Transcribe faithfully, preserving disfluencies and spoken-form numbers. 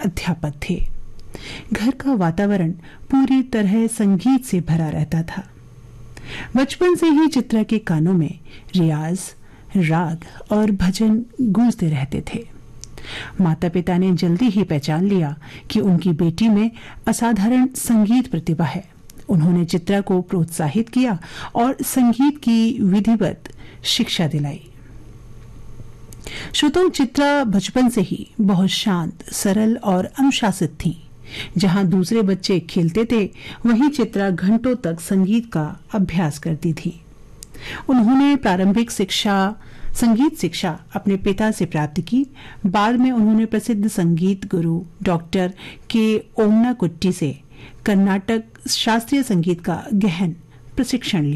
अध्यापक थे। घर का वातावरण पूरी तरह संगीत से भरा रहता था। बचपन से ही चित्रा के कानों में रियाज, राग और भजन गूंजते रहते थे। माता पिता ने जल्दी ही पहचान लिया कि उनकी बेटी में असाधारण संगीत प्रतिभा है। उन्होंने चित्रा को प्रोत्साहित किया और संगीत की विधिवत शिक्षा दिलाई। श्रोताओं, चित्रा बचपन से ही बहुत शांत, सरल और अनुशासित थी। जहां दूसरे बच्चे खेलते थे, वहीं चित्रा घंटों तक संगीत का अभ्यास करती थी। उन्होंने प्रारंभिक शिक्षा संगीत शिक्षा अपने पिता से प्राप्त की। बाद में उन्होंने प्रसिद्ध संगीत गुरु डॉक्टर के ओमना कुट्टी से कर्नाटक शास्त्रीय संगीत का गहन प्रशिक्षण लिया।